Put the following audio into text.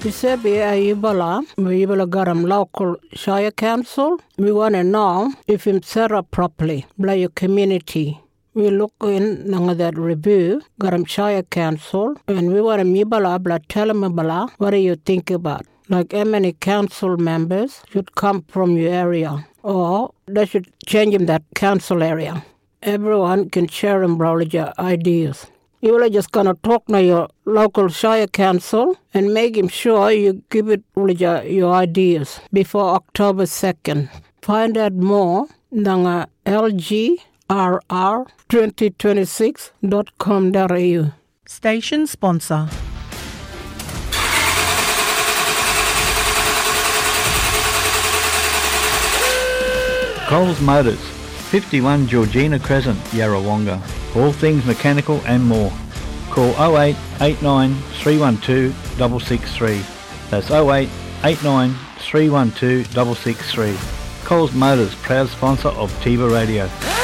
Giuseppe Ayubala, Ayubala Garam local Shire Council. We want to know if him set up properly, by your community. We look in that review, Garam Shire Council, and we want to tell them what do you think about? Like how many council members should come from your area, or they should change in that council area. Everyone can share and your ideas. You are just going to talk to your local Shire Council and make him sure you give it your ideas before October 2nd. Find out more on lgrr2026.com.au. Station sponsor. Coles Motors, 51 Georgina Crescent, Yarrawonga. All things mechanical and more. Call 08 89 312 663. That's 08 89 312 663. Coles Motors, proud sponsor of Tiva Radio.